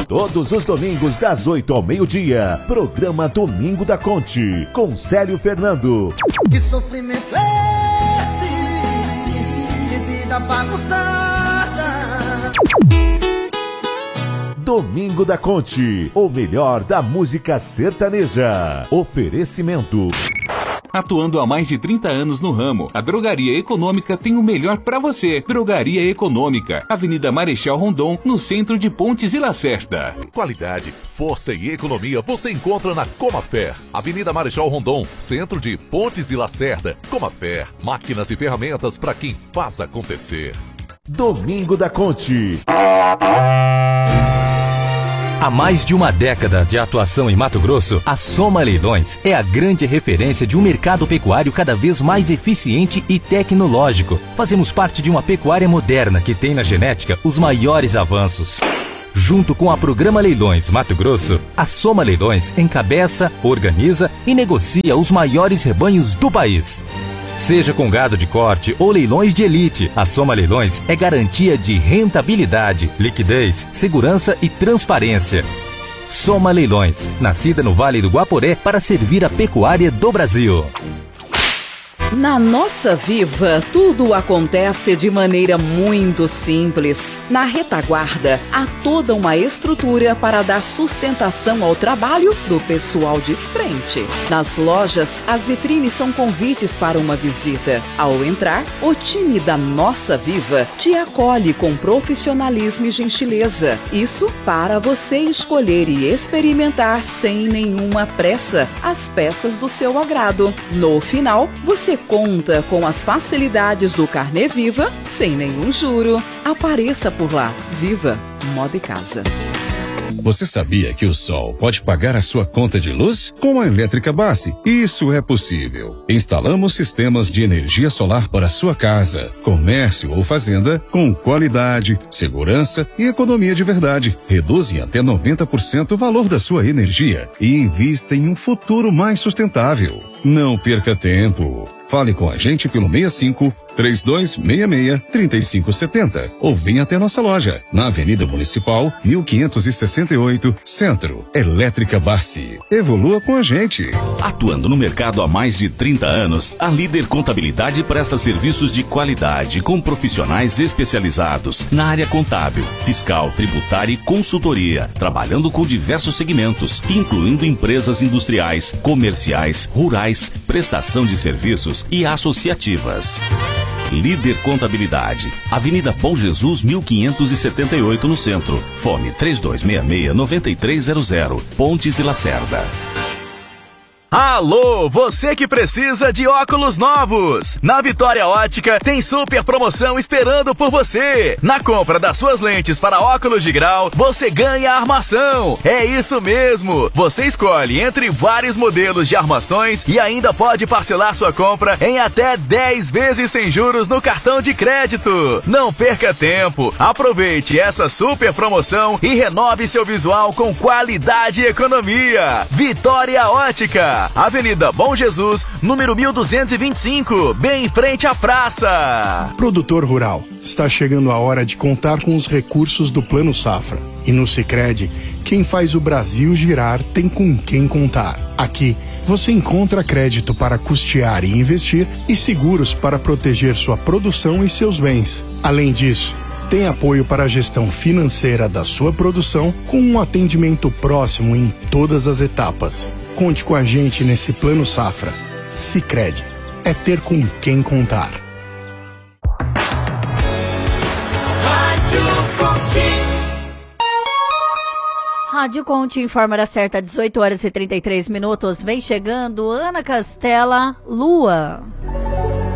Todos os domingos das 8 ao meio-dia, programa Domingo da Conte, com Célio Fernando. Que sofrimento é esse? Que vida bagunçada. Domingo da Conte, o melhor da música sertaneja. Oferecimento. Atuando há mais de 30 anos no ramo, a Drogaria Econômica tem o melhor para você. Drogaria Econômica, Avenida Marechal Rondon, no centro de Pontes e Lacerda. Qualidade, força e economia você encontra na Comafer, Avenida Marechal Rondon, centro de Pontes e Lacerda. Comafer, máquinas e ferramentas para quem faz acontecer. Domingo da Conte. Há mais de uma década de atuação em Mato Grosso, a Soma Leilões é a grande referência de um mercado pecuário cada vez mais eficiente e tecnológico. Fazemos parte de uma pecuária moderna que tem na genética os maiores avanços. Junto com a Programa Leilões Mato Grosso, a Soma Leilões encabeça, organiza e negocia os maiores rebanhos do país. Seja com gado de corte ou leilões de elite, a Soma Leilões é garantia de rentabilidade, liquidez, segurança e transparência. Soma Leilões, nascida no Vale do Guaporé para servir a pecuária do Brasil. Na Nossa Viva, tudo acontece de maneira muito simples. Na retaguarda, há toda uma estrutura para dar sustentação ao trabalho do pessoal de frente. Nas lojas, as vitrines são convites para uma visita. Ao entrar, o time da Nossa Viva te acolhe com profissionalismo e gentileza. Isso para você escolher e experimentar sem nenhuma pressa as peças do seu agrado. No final, você conta com as facilidades do Carnê Viva sem nenhum juro. Apareça por lá. Viva Moda e Casa. Você sabia que o Sol pode pagar a sua conta de luz? Com a Elétrica Bassi, isso é possível. Instalamos sistemas de energia solar para a sua casa, comércio ou fazenda com qualidade, segurança e economia de verdade. Reduzem até 90% o valor da sua energia e invista em um futuro mais sustentável. Não perca tempo. Fale com a gente pelo 65-3266-3570 ou venha até nossa loja, na Avenida Municipal, 1568, Centro. Elétrica Bassi. Evolua com a gente. Atuando no mercado há mais de 30 anos, a Líder Contabilidade presta serviços de qualidade com profissionais especializados na área contábil, fiscal, tributária e consultoria, trabalhando com diversos segmentos, incluindo empresas industriais, comerciais, rurais, prestação de serviços e associativas. Líder Contabilidade, Avenida Bom Jesus 1578 no centro. Fone 3266-9300, Pontes e Lacerda. Alô, você que precisa de óculos novos! Na Vitória Ótica tem super promoção esperando por você! Na compra das suas lentes para óculos de grau, você ganha armação! É isso mesmo! Você escolhe entre vários modelos de armações e ainda pode parcelar sua compra em até 10 vezes sem juros no cartão de crédito! Não perca tempo! Aproveite essa super promoção e renove seu visual com qualidade e economia! Vitória Ótica! Avenida Bom Jesus, número 1225, bem em frente à praça. Produtor rural, está chegando a hora de contar com os recursos do Plano Safra. E no Sicredi, quem faz o Brasil girar tem com quem contar. Aqui, você encontra crédito para custear e investir e seguros para proteger sua produção e seus bens. Além disso, tem apoio para a gestão financeira da sua produção com um atendimento próximo em todas as etapas. Conte com a gente nesse Plano Safra. Sicredi, é ter com quem contar. Rádio Conte informa da certa 18 horas e 33 minutos. Vem chegando Ana Castela, Lua.